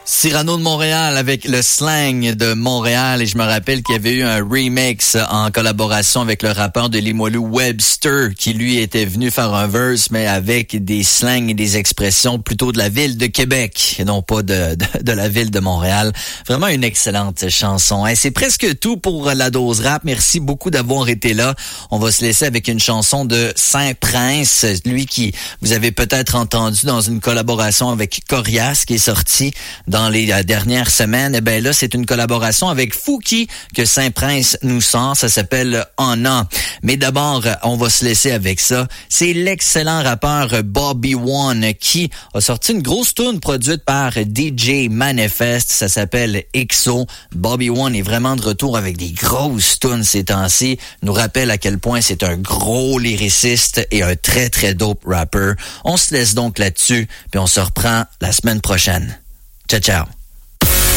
Cyrano de Montréal avec le slang de Montréal, et je me rappelle qu'il y avait eu un remix en collaboration avec le rappeur de Limoilou Webster qui lui était venu faire un verse mais avec des slangs et des expressions plutôt de la ville de Québec et non pas de la ville de Montréal. Vraiment une excellente chanson. Et c'est presque tout pour la dose rap. Merci beaucoup d'avoir été là. On va se laisser avec une chanson de Saint-Prince, lui qui vous avez peut-être entendu dans une collaboration avec Corias qui est sortie dans les dernières semaines. Eh ben là, c'est une collaboration avec Fouki que Saint-Prince nous sort. Ça s'appelle Un an. Mais d'abord, on va se laisser avec ça. C'est l'excellent rappeur Bobby One qui a sorti une grosse tune produite par DJ Manifest. Ça s'appelle XO. Bobby One est vraiment de retour avec des grosses tunes ces temps-ci. Nous rappelle à quel point c'est un gros lyriciste et un très très dope rapper. On se laisse donc là-dessus, puis on se reprend la semaine prochaine. Ciao, ciao.